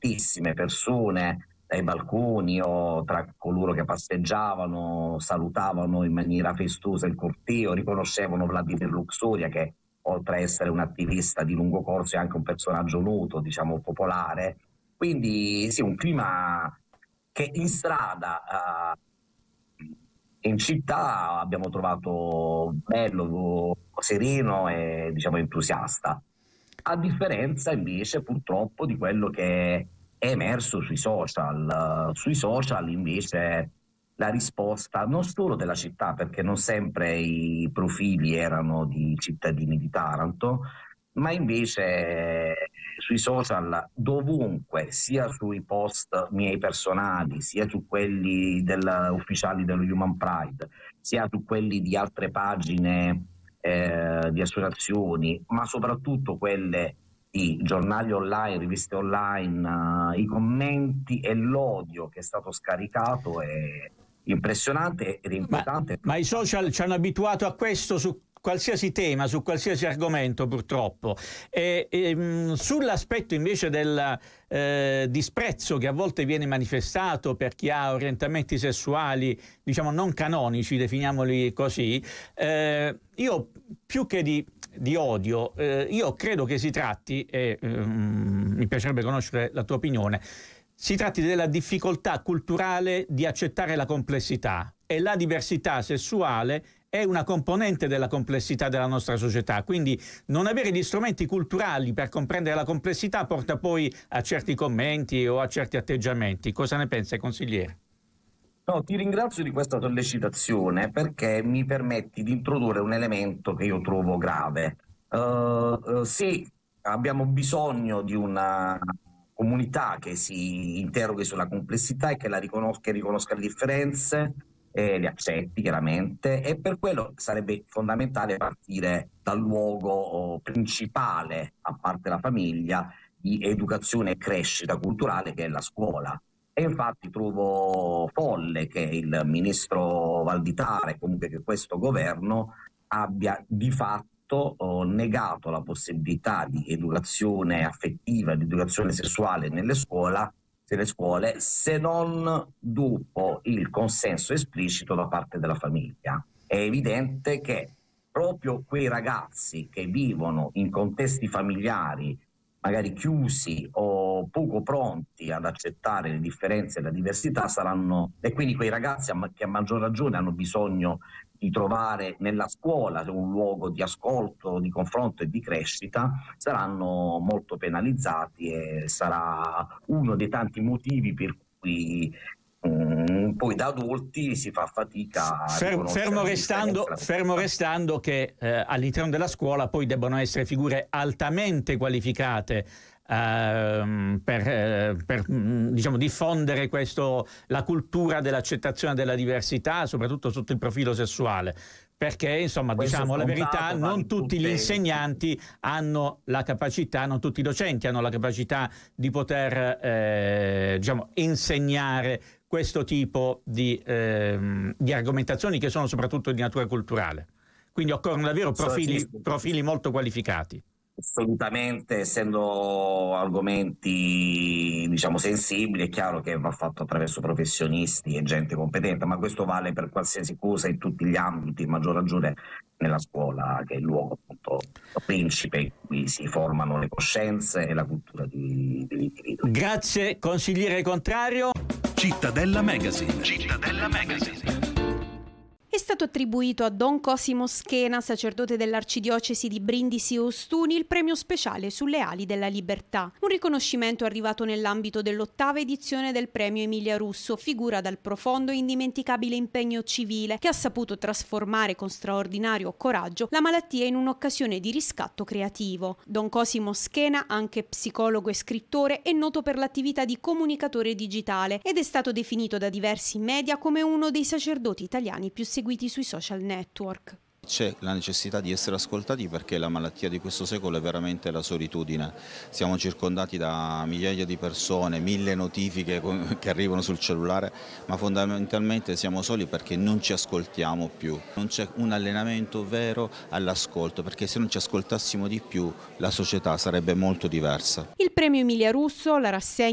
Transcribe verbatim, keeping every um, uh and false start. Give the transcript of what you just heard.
tantissime persone dai balconi o tra coloro che passeggiavano, salutavano in maniera festosa il corteo, riconoscevano Vladimir Luxuria che oltre a essere un attivista di lungo corso è anche un personaggio noto, diciamo popolare. Quindi sì, un clima che in strada, uh, in città abbiamo trovato bello, sereno e diciamo entusiasta. A differenza invece purtroppo di quello che è emerso sui social. Sui social invece la risposta non solo della città, perché non sempre i profili erano di cittadini di Taranto, ma invece sui social dovunque, sia sui post miei personali, sia su quelli del, ufficiali dello Human Pride, sia su quelli di altre pagine eh, di associazioni, ma soprattutto quelle di giornali online, riviste online, uh, i commenti e l'odio che è stato scaricato è impressionante ed inquietante. Ma, ma i social ci hanno abituato a questo su qualsiasi tema, su qualsiasi argomento purtroppo. E, e, sull'aspetto invece del eh, disprezzo che a volte viene manifestato per chi ha orientamenti sessuali, diciamo non canonici, definiamoli così, eh, io più che di di odio, eh, io credo che si tratti, e um, mi piacerebbe conoscere la tua opinione, si tratti della difficoltà culturale di accettare la complessità, e la diversità sessuale è una componente della complessità della nostra società, quindi non avere gli strumenti culturali per comprendere la complessità porta poi a certi commenti o a certi atteggiamenti. Cosa ne pensa, consigliere? No, ti ringrazio di questa sollecitazione perché mi permetti di introdurre un elemento che io trovo grave. Uh, uh, sì, abbiamo bisogno di una comunità che si interroghi sulla complessità e che, la riconosca, che riconosca le differenze e le accetti chiaramente, e per quello sarebbe fondamentale partire dal luogo principale, a parte la famiglia, di educazione e crescita culturale che è la scuola. E infatti trovo folle che il ministro Valditara, comunque che questo governo, abbia di fatto oh, negato la possibilità di educazione affettiva, di educazione sessuale nelle scuole, nelle scuole, se non dopo il consenso esplicito da parte della famiglia. È evidente che proprio quei ragazzi che vivono in contesti familiari magari chiusi o poco pronti ad accettare le differenze e la diversità saranno, e quindi quei ragazzi che a maggior ragione hanno bisogno di trovare nella scuola un luogo di ascolto, di confronto e di crescita, saranno molto penalizzati e sarà uno dei tanti motivi per cui Um, poi da adulti si fa fatica a fermo, fermo restando, fermo restando che eh, all'interno della scuola poi debbono essere figure altamente qualificate Uh, per, eh, per diciamo, diffondere questo, la cultura dell'accettazione della diversità, soprattutto sotto il profilo sessuale, perché insomma questo diciamo la verità, non tutti gli insegnanti hanno la capacità, non tutti i docenti hanno la capacità di poter eh, diciamo, insegnare questo tipo di, eh, di argomentazioni che sono soprattutto di natura culturale, quindi occorrono davvero profili, profili molto qualificati. Assolutamente, essendo argomenti diciamo sensibili, è chiaro che va fatto attraverso professionisti e gente competente, ma questo vale per qualsiasi cosa in tutti gli ambiti, in maggior ragione nella scuola, che è il luogo appunto principe in cui si formano le coscienze e la cultura di, dell'individuo. Grazie, consigliere Contrario. Cittadella Magazine. Cittadella Magazine. È stato attribuito a Don Cosimo Schena, sacerdote dell'arcidiocesi di Brindisi e Ostuni, il premio speciale sulle ali della libertà. Un riconoscimento arrivato nell'ambito dell'ottava edizione del premio Emilia Russo, figura dal profondo e indimenticabile impegno civile che ha saputo trasformare con straordinario coraggio la malattia in un'occasione di riscatto creativo. Don Cosimo Schena, anche psicologo e scrittore, è noto per l'attività di comunicatore digitale ed è stato definito da diversi media come uno dei sacerdoti italiani più seguiti sui social network. C'è la necessità di essere ascoltati perché la malattia di questo secolo è veramente la solitudine. Siamo circondati da migliaia di persone, mille notifiche che arrivano sul cellulare, ma fondamentalmente siamo soli perché non ci ascoltiamo più. Non c'è un allenamento vero all'ascolto, perché se non ci ascoltassimo di più la società sarebbe molto diversa. Il premio Emilia Russo, la rassegna